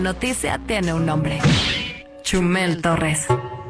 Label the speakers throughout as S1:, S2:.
S1: Noticia tiene un nombre. Chumel Torres.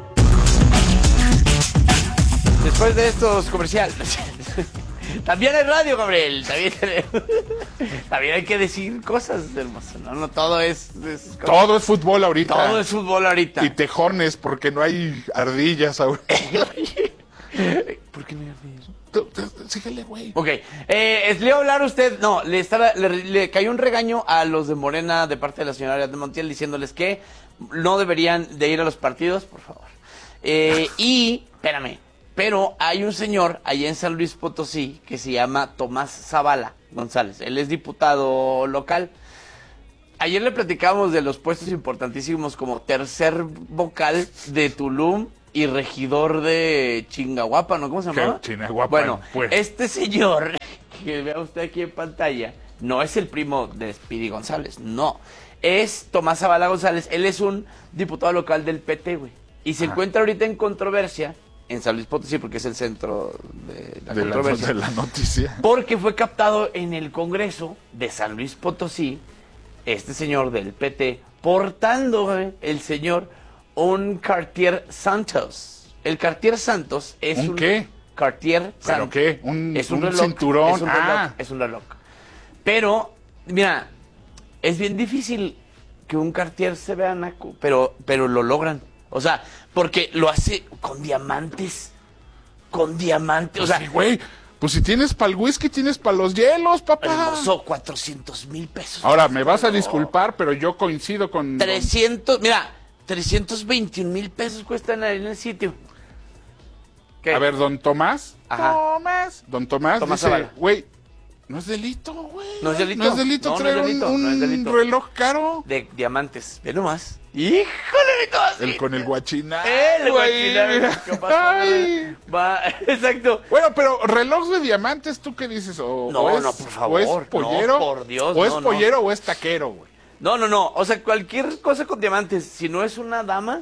S2: Después de estos comerciales. También hay radio, Gabriel. También hay que decir cosas, hermoso. No todo es
S3: todo es fútbol ahorita.
S2: Todo es fútbol ahorita.
S3: Y tejones, porque no hay ardillas ahorita.
S2: ¿Por qué no hay ardillas?
S3: Síguele, güey.
S2: Ok. ¿Le iba a hablar a usted? No, le cayó un regaño a los de Morena de parte de la señora Ariadna Montiel diciéndoles que no deberían de ir a los partidos, por favor. Y, espérame, pero hay un señor allá en San Luis Potosí que se llama Tomás Zavala González. Él es diputado local. Ayer le platicábamos de los puestos importantísimos como tercer vocal de Tulum y regidor de Chingahuapa, ¿no? ¿Cómo se llama?
S3: Chingahuapa.
S2: Bueno,
S3: pues.
S2: este señor que vea usted aquí en pantalla no es el primo de Speedy González, no. Es Tomás Zavala González. Él es un diputado local del PT, güey. Y se encuentra ahorita en controversia en San Luis Potosí, porque es el centro de la controversia.
S3: De la noticia.
S2: Porque fue captado en el Congreso de San Luis Potosí, este señor del PT, portando, güey, el señor un Cartier Santos. El Cartier Santos es
S3: ¿Un qué?
S2: Cartier
S3: ¿Pero
S2: Santos.
S3: qué?
S2: Es un reloj,
S3: cinturón.
S2: es un reloj. Pero, mira, es bien difícil que un Cartier se vea naco, pero lo logran. O sea, porque lo hace con diamantes. Con diamantes.
S3: Pues
S2: o sea,
S3: sí, güey. Pues si tienes para el whisky, tienes para los hielos, papá.
S2: Hermoso, 400,000 pesos.
S3: Ahora, me vas a disculpar, pero yo coincido con...
S2: 321,000 pesos cuesta en el sitio. ¿Qué?
S3: A ver, don Tomás.
S2: Ajá.
S3: Don Tomás dice,
S2: Zavala.
S3: güey, no es delito, güey.
S2: ¿No es delito?
S3: No es delito
S2: No, no
S3: traer
S2: es delito,
S3: un
S2: no es delito.
S3: reloj caro.
S2: De diamantes. Ve nomás. ¡Híjole, mi cosa!
S3: El con el guachiná.
S2: El
S3: güey.
S2: guachiná. ¿Qué pasó?
S3: Ay.
S2: Va, exacto.
S3: Bueno, pero reloj de diamantes, ¿tú qué dices?
S2: No, por favor.
S3: ¿O es pollero?
S2: No, por Dios,
S3: ¿O es
S2: no.
S3: pollero o es taquero, güey?
S2: No. O sea, cualquier cosa con diamantes, si no es una dama,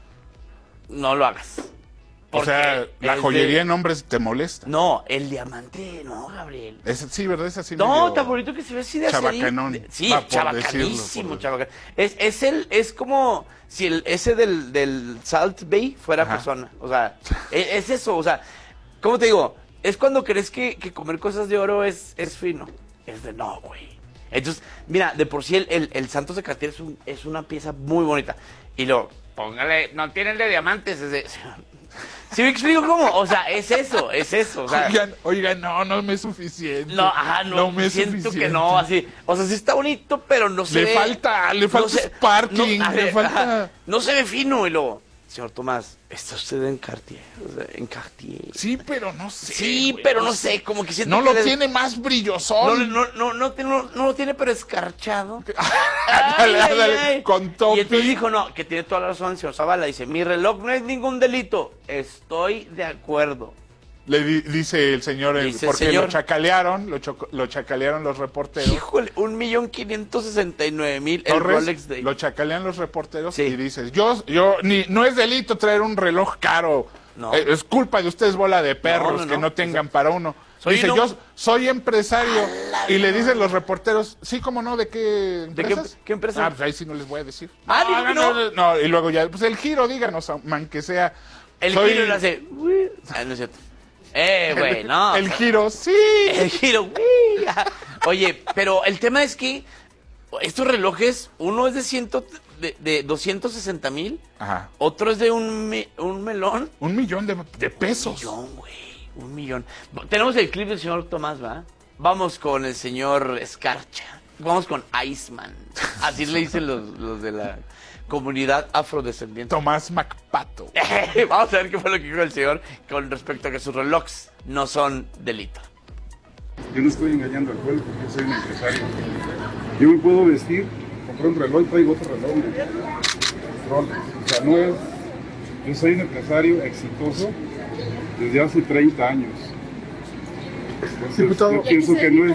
S2: no lo hagas.
S3: O sea, la joyería en hombres te molesta.
S2: No, el diamante, no, Gabriel.
S3: Sí, ¿verdad? Es así.
S2: No, tan bonito que se ve así de
S3: chabacanón.
S2: Sí, chabacanísimo, chabacanón. Es como si ese del Salt Bay fuera persona. O sea, es eso, o sea, ¿cómo te digo? Es cuando crees que comer cosas de oro es fino. Es de no, güey. Entonces, mira, de por sí el Santos de Cartier es una pieza muy bonita. Y luego, póngale, no tienen de diamantes, es de... ¿Sí me explico cómo? O sea, es eso. O sea,
S3: Oigan, no me es suficiente.
S2: No me
S3: es
S2: siento
S3: suficiente.
S2: que no, así. O sea, sí está bonito, pero no se ve.
S3: Le falta sparkling, le falta...
S2: No se ve fino, y luego, señor Tomás, ¿está usted en Cartier? O sea, en Cartier.
S3: Sí, pero no sé.
S2: Sí,
S3: güey,
S2: pero no sé, como que siento
S3: no
S2: que
S3: lo tiene más brillosón.
S2: No lo tiene, pero escarchado.
S3: Dale, con topi.
S2: Y entonces dijo, no, que tiene toda la razón, señor Zavala. Dice, mi reloj no es ningún delito. Estoy de acuerdo.
S3: Le dice el señor, porque
S2: señor.
S3: lo chacalearon los reporteros.
S2: Híjole, 1,569,000 el Rolex Day.
S3: Lo chacalean los reporteros
S2: Sí.
S3: y dices, no es delito traer un reloj caro.
S2: No.
S3: Es culpa de ustedes, bola de perros, que no tengan para uno. Dice, yo soy empresario. Y le dicen los reporteros, sí, ¿cómo no? ¿De qué empresas?
S2: ¿Qué empresa?
S3: Pues ahí sí no les voy a decir.
S2: No.
S3: Y luego ya, pues el giro, díganos, man, que sea.
S2: El giro lo hace. No es cierto. Güey, no.
S3: El giro, sí.
S2: El giro, Oye, pero el tema es que estos relojes, uno es de 260,000.
S3: Ajá.
S2: Otro es de un melón.
S3: 1,000,000 de pesos.
S2: 1,000,000, güey. 1,000,000. Tenemos el clip del señor Tomás, ¿va? Vamos con el señor Escarcha. Vamos con Iceman. Así le dicen los de la comunidad afrodescendiente.
S3: Tomás MacPato.
S2: Vamos a ver qué fue lo que dijo el señor con respecto a que sus relojes no son delito.
S4: Yo no estoy engañando al pueblo porque yo soy un empresario. Yo me puedo vestir, comprar un reloj y traigo otro reloj. Rolex. O sea, no es... Yo soy un empresario exitoso desde hace 30 años. Entonces,
S3: Diputado,
S4: yo pienso que no es...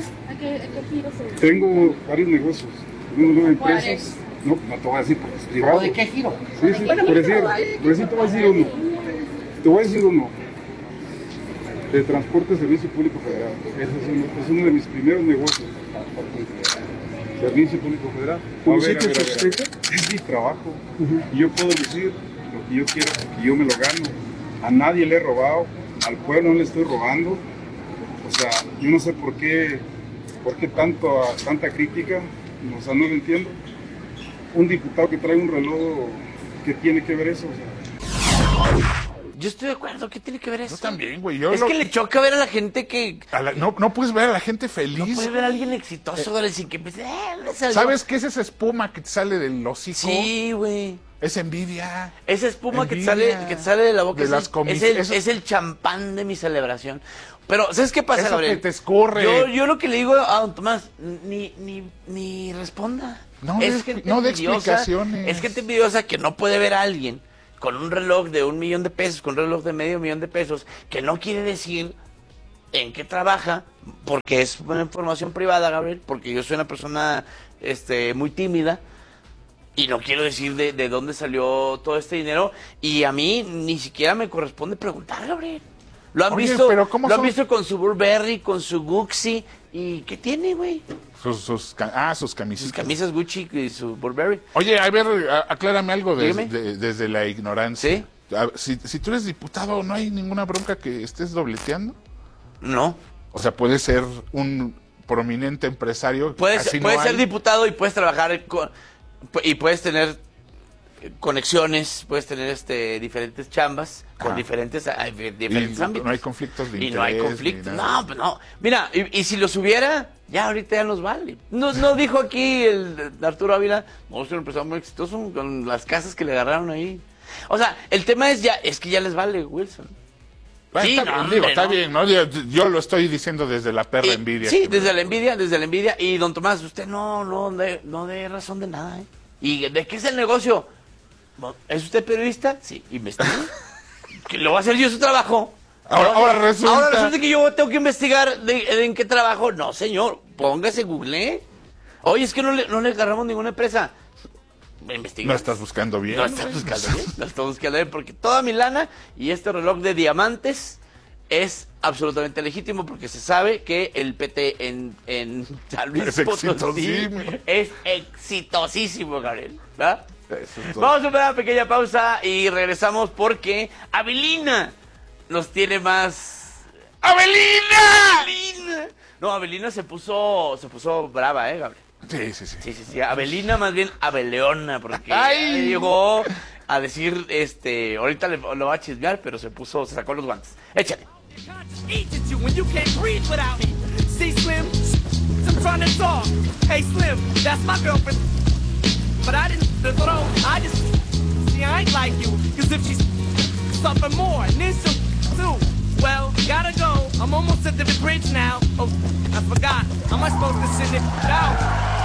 S4: Tengo varios negocios. Tengo 9 empresas. No te voy a decir porque es privado.
S2: ¿De qué giro?
S4: Sí, por decir te voy a decir uno. Te voy a decir uno. De Transporte Servicio Público Federal. Ese es uno de mis primeros negocios. Servicio Público Federal. Es mi trabajo. Y yo puedo decir lo que yo quiero porque yo me lo gano. A nadie le he robado, al pueblo no le estoy robando. O sea, yo no sé por qué tanta crítica. O sea, no lo entiendo. Un diputado que trae un reloj, ¿qué tiene que ver eso? O sea,
S2: yo estoy de acuerdo, ¿qué tiene que ver eso?
S3: Yo también, güey.
S2: Que le choca ver a la gente que...
S3: No puedes ver a la gente feliz.
S2: No puedes ver a alguien exitoso, sin que...
S3: ¿Sabes qué es esa espuma que te sale del hocico?
S2: Sí, güey.
S3: Es envidia.
S2: Esa espuma que te sale de la boca
S3: de
S2: es el champán de mi celebración. Pero, ¿sabes qué pasa,
S3: eso
S2: Gabriel?
S3: Que te escurre.
S2: Yo lo que le digo a don Tomás, ni responda.
S3: No de explicaciones.
S2: Es gente envidiosa que no puede ver a alguien con un reloj de $1 millón, con un reloj de $500,000, que no quiere decir en qué trabaja, porque es una información privada, Gabriel, porque yo soy una persona muy tímida y no quiero decir de dónde salió todo este dinero, y a mí ni siquiera me corresponde preguntar, Gabriel. Lo han visto con su Burberry, con su Gucci, y ¿qué tiene, güey?
S3: Sus camisas.
S2: Sus camisas Gucci y su Burberry.
S3: Oye, a ver, aclárame algo desde la ignorancia.
S2: ¿Sí?
S3: Si tú eres diputado, ¿no hay ninguna bronca que estés dobleteando?
S2: No.
S3: O sea, puedes ser un prominente empresario.
S2: Puedes ser diputado y puedes trabajar y puedes tener conexiones, puedes tener diferentes chambas con diferentes ámbitos.
S3: No hay conflictos de interés.
S2: Y no hay conflictos. No, pues no. Mira, y si los hubiera, ya ahorita ya nos vale. No dijo aquí el Arturo Ávila, vamos a ser un empresario muy exitoso con las casas que le agarraron ahí. O sea, el tema es que ya les vale, Wilson.
S3: Bueno, sí, está bien, ¿no? Yo lo estoy diciendo desde la perra envidia.
S2: Sí, desde la envidia. Y don Tomás, usted no dé razón de nada, ¿eh? ¿Y de qué es el negocio? ¿Es usted periodista? Sí, investiga. ¿Que lo va a hacer yo su trabajo?
S3: Ahora resulta
S2: que yo tengo que investigar en qué trabajo. No, señor, póngase Google. Oye, es que no le agarramos ninguna empresa. Investiga.
S3: No estás buscando bien.
S2: No estás buscando bien, porque toda mi lana y este reloj de diamantes es absolutamente legítimo, porque se sabe que el PT en San Luis Potosí es exitosísimo, Gabriel. ¿Verdad? Vamos a una pequeña pausa y regresamos porque Avelina nos tiene más. ¡Avelina! No, Avelina se puso brava, Gabriel. Sí. Avelina, más bien Abeleona, porque llegó a decir, ahorita lo va a chismear, pero se sacó los guantes. Échale.
S5: But I didn't throw, I ain't like you, cause if she's something more, and then some too, well, gotta go, I'm almost at the bridge now, oh, I forgot, how am I supposed to send it out?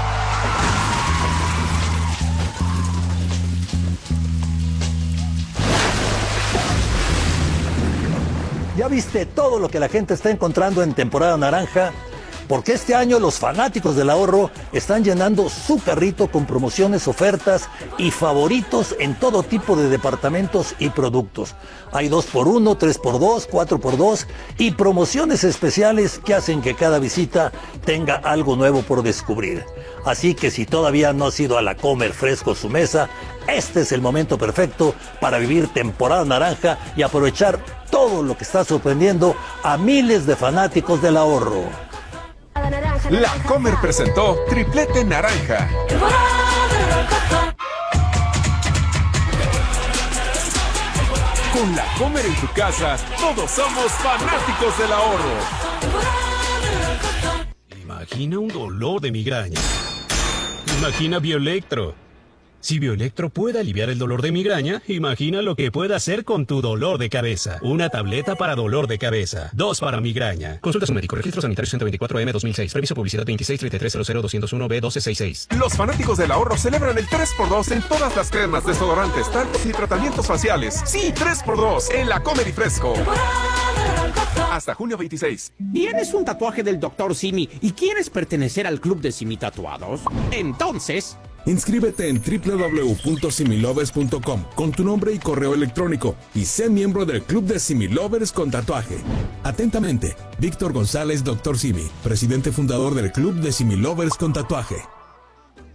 S6: ¿Ya viste todo lo que la gente está encontrando en temporada naranja? Porque este año los fanáticos del ahorro están llenando su carrito con promociones, ofertas y favoritos en todo tipo de departamentos y productos. Hay 2x1, 3x2, 4x2 y promociones especiales que hacen que cada visita tenga algo nuevo por descubrir. Así que si todavía no has ido a la Comer Fresco su mesa, este es el momento perfecto para vivir temporada naranja y aprovechar todo lo que está sorprendiendo a miles de fanáticos del ahorro.
S7: La Comer presentó Triplete Naranja. Con la Comer en tu casa, todos somos fanáticos del ahorro.
S8: Imagina un dolor de migraña. Imagina Bioelectro. Si Bioelectro puede aliviar el dolor de migraña, imagina lo que puede hacer con tu dolor de cabeza. Una tableta para dolor de cabeza. 2 para migraña. Consulta a su médico. Registro sanitario 124M 2006. Previso publicidad 2633000201B1266.
S7: Los fanáticos del ahorro celebran el 3x2 en todas las cremas, desodorantes, talcos y tratamientos faciales. Sí, 3x2 en la Comer y Fresco. Hasta junio 26.
S9: ¿Tienes un tatuaje del Dr. Simi y quieres pertenecer al club de Simi Tatuados? Entonces...
S10: inscríbete en www.similovers.com con tu nombre y correo electrónico y sé miembro del Club de Similovers con tatuaje. Atentamente, Víctor González, Dr. Simi, presidente fundador del Club de Similovers con tatuaje.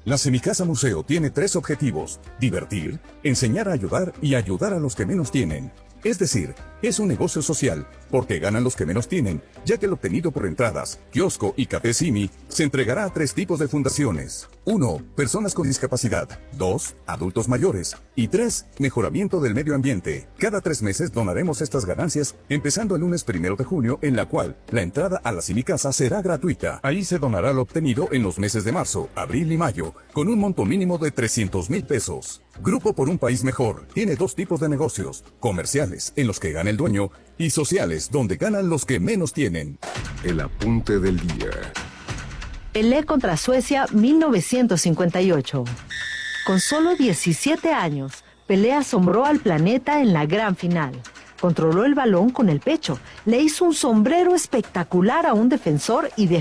S11: La Semicasa Museo tiene 3 objetivos: divertir, enseñar a ayudar y ayudar a los que menos tienen. Es decir, es un negocio social, porque ganan los que menos tienen, ya que el obtenido por entradas, kiosco y café Simi se entregará a 3 tipos de fundaciones. 1. Personas con discapacidad. 2. Adultos mayores. Y 3. Mejoramiento del medio ambiente. Cada 3 meses donaremos estas ganancias, empezando el lunes 1 de junio, en la cual la entrada a la Semicasa será gratuita. Ahí se donará lo obtenido en los meses de marzo, abril y mayo, con un monto mínimo de 300,000 pesos. Grupo por un País Mejor tiene 2 tipos de negocios: comerciales, en los que gana el dueño, y sociales, donde ganan los que menos tienen.
S12: El apunte del día.
S13: Pelé contra Suecia 1958. Con solo 17 años, Pelé asombró al planeta en la gran final. Controló el balón con el pecho, le hizo un sombrero espectacular a un defensor y